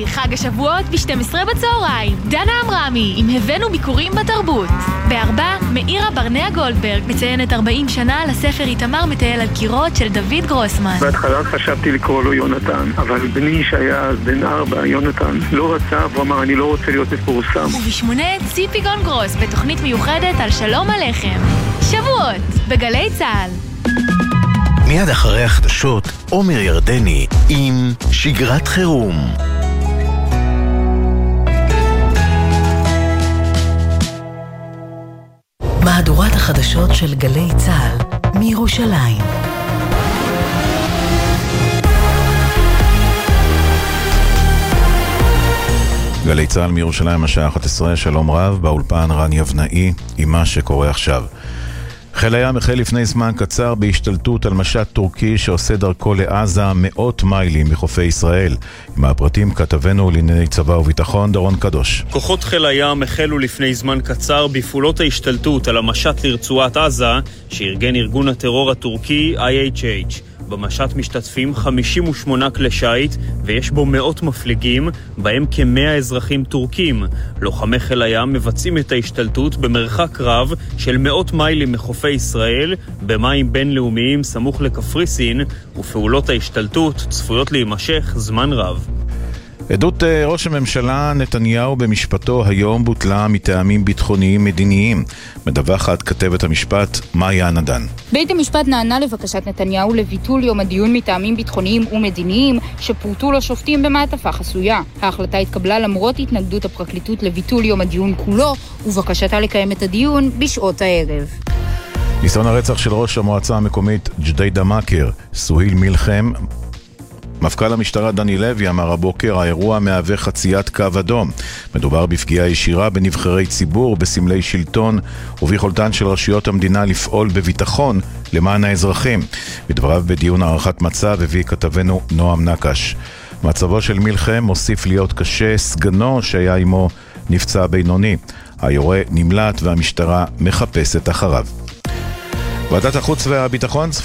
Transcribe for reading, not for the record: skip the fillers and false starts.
חג השבועות ב-12 בצהריים. דנה אמרמי עם הבאנו ביקורים בתרבות. בארבע, מאירה ברנע גולדברג מציינת 40 שנה לספר איתמר מטייל על קירות של דוד גרוסמן. בהתחלה חשבתי לקרוא לו יונתן, אבל בני שהיה אז בן 4, יונתן, לא רצה, הוא אמר אני לא רוצה להיות מפורסם. ובשמונה, ציפי גונגרוס בתוכנית מיוחדת על שלום עליכם. שבועות בגלי צהל. מיד אחרי החדשות, עומר ירדני עם שגרת חירום. מהדורת החדשות של גלי צהל מירושלים. גלי צהל מירושלים, השעה 11, שלום רב, באולפן רן יבנאי עם מה שקורה עכשיו. חיל הים החל לפני זמן קצר בהשתלטות על משט טורקי שעושה דרכו לעזה מאות מיילים מחופי ישראל. עם הפרטים כתבנו לענייני צבא וביטחון דורון קדוש. כוחות חיל הים החלו לפני זמן קצר בפעולות ההשתלטות על המשט לרצועת עזה שארגן ארגון הטרור הטורקי IHH. במשט משתתפים 58 כלי שייט ויש בו מאות מפליגים, בהם כ100 אזרחים טורקים. לוחמי חיל הים מבצעים את ההשתלטות במרחק רב של מאות מיילים מחופי ישראל במים בינלאומיים סמוך לקפריסין, ופעולות ההשתלטות צפויות להימשך זמן רב. עדות ראש הממשלה נתניהו במשפטו היום בוטלה מטעמים ביטחוניים מדיניים. מדווחת כתבת המשפט מאיה נדן. בית המשפט נענה לבקשת נתניהו לביטול יום הדיון מטעמים ביטחוניים ומדיניים שפורטו לשופטים במעטפה חסויה. ההחלטה התקבלה למרות התנגדות הפרקליטות לביטול יום הדיון כולו ובקשתה לקיים את הדיון בשעות הערב. ניסיון הרצח של ראש המועצה המקומית ג'דיידה מאקר, סוהיל מלחם, מפכ"ל המשטרה דני לוי אמר הבוקר, האירוע מהווה חציית קו אדום. מדובר בפגיעה ישירה בנבחרי ציבור, בסמלי שלטון וביכולתן של רשויות המדינה לפעול בביטחון למען האזרחים. בדבריו בדיון הערכת מצב הביא כתבנו נועם נקש. מצבו של מלחם מוסיף להיות קשה, סגנו שהיה עמו נפצע בינוני. היורה נמלט והמשטרה מחפשת אחריו. ועדת החוץ והביטחון